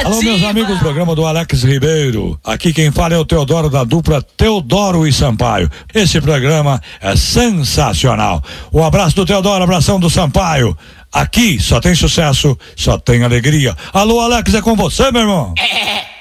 Alô, meus amigos do programa do Alex Ribeiro. Aqui quem fala é o Teodoro da dupla Teodoro e Sampaio. Esse programa é sensacional. Um abraço do Teodoro, abração do Sampaio. Aqui só tem sucesso, só tem alegria. Alô, Alex, é com você, meu irmão.